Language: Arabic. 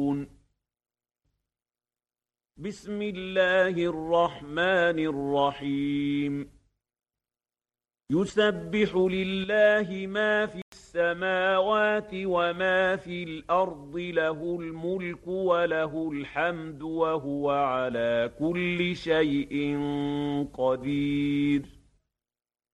بسم الله الرحمن الرحيم يسبح لله ما في السماوات وما في الأرض له الملك وله الحمد وهو على كل شيء قدير